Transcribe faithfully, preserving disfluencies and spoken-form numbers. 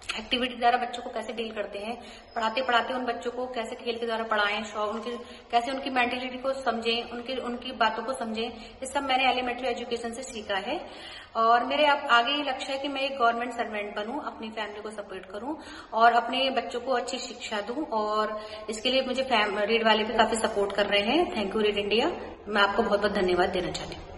Activity द्वारा बच्चों को कैसे डील करते हैं, पढ़ाते पढ़ाते उन बच्चों को कैसे खेल के द्वारा पढ़ाएं, उनकी कैसे उनकी मेंटेलिटी को समझें, उनकी उनकी बातों को समझें, ये सब मैंने एलिमेंट्री एजुकेशन से सीखा है। और मेरे अब आगे ये लक्ष्य है कि मैं एक गवर्नमेंट सर्वेंट बनूं, अपनी फैमिली को सपोर्ट करूं और अपने बच्चों को अच्छी शिक्षा दूं। और इसके लिए मुझे रीड वाले भी काफी सपोर्ट कर रहे हैं। थैंक यू रीड इंडिया, मैं आपको बहुत बहुत धन्यवाद देना चाहती हूँ।